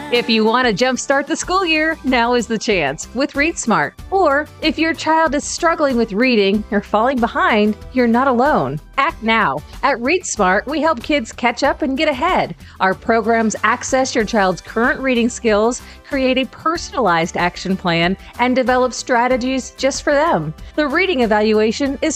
If you want to jumpstart the school year, now is the chance with Read Smart. Or if your child is struggling with reading or falling behind, you're not alone. Act now. At Read Smart, we help kids catch up and get ahead. Our programs access your child's current reading skills, create a personalized action plan, and develop strategies just for them. The reading evaluation is